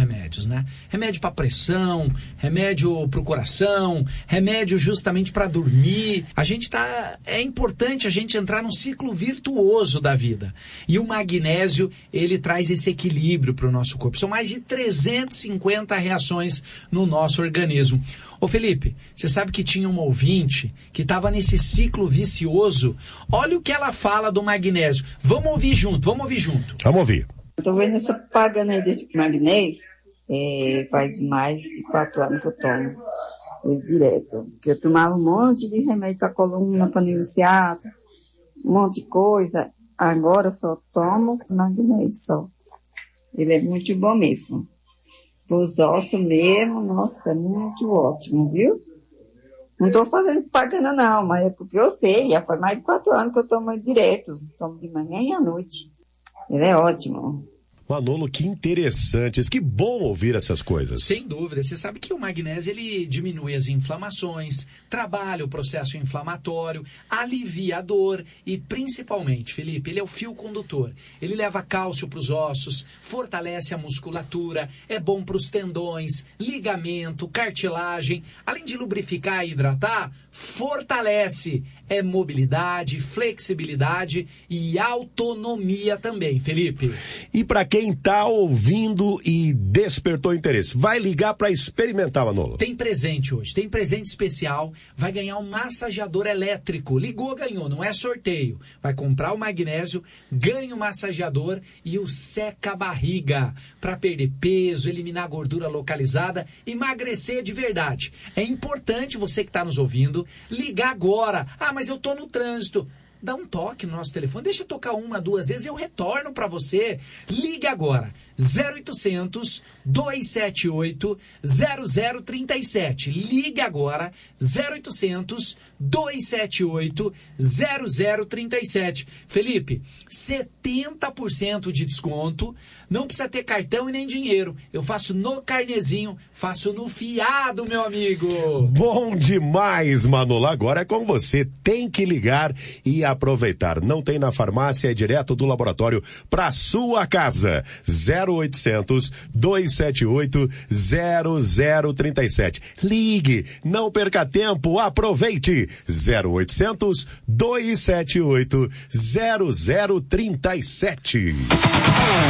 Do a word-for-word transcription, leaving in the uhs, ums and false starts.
remédios, né? Remédio para pressão, remédio para o coração, remédio justamente para dormir. A gente tá... É importante a gente entrar num ciclo virtuoso da vida. E o magnésio, ele traz esse equilíbrio para o nosso corpo. São mais de trezentas e cinquenta reações no nosso organismo. Ô Felipe, você sabe que tinha uma ouvinte que estava nesse ciclo vicioso. Olha o que ela fala do magnésio. Vamos ouvir junto, vamos ouvir junto. Vamos ouvir. Eu tô vendo essa propaganda aí desse magnésio, é, faz mais de quatro anos que eu tomo ele direto. Porque eu tomava um monte de remédio para coluna, para ciático, um monte de coisa. Agora só tomo magnésio só. Ele é muito bom mesmo. Os ossos mesmo, nossa, é muito ótimo, viu? Não estou fazendo propaganda não, mas é porque eu sei, já faz mais de quatro anos que eu tomo direto. Tomo de manhã e à noite. Ele é ótimo. Manolo, que interessantes, que bom ouvir essas coisas. Sem dúvida, você sabe que o magnésio ele diminui as inflamações, trabalha o processo inflamatório, alivia a dor e principalmente, Felipe, ele é o fio condutor. Ele leva cálcio para os ossos, fortalece a musculatura, é bom para os tendões, ligamento, cartilagem, além de lubrificar e hidratar, fortalece. É mobilidade, flexibilidade e autonomia também, Felipe. E para quem tá ouvindo e despertou interesse, vai ligar para experimentar, Manolo. Tem presente hoje, tem presente especial, vai ganhar um massageador elétrico. Ligou, ganhou, não é sorteio. Vai comprar o magnésio, ganha o massageador e o seca-barriga para perder peso, eliminar gordura localizada, emagrecer de verdade. É importante você que está nos ouvindo ligar agora. Ah, mas mas eu tô no trânsito. Dá um toque no nosso telefone, deixa eu tocar uma, duas vezes, eu retorno para você. Liga agora, zero oitocentos, dois sete oito, zero zero três sete. Liga agora, zero oitocentos, dois sete oito, zero zero três sete. Felipe, setenta por cento de desconto, não precisa ter cartão e nem dinheiro. Eu faço no carnezinho, faço no fiado, meu amigo. Bom demais, Manolo. Agora é com você. Tem que ligar e aproveitar. Não tem na farmácia, é direto do laboratório para sua casa. zero oitocentos, dois sete oito, zero zero três sete. Ligue, não perca tempo, aproveite. zero oitocentos, dois sete oito, zero zero três sete.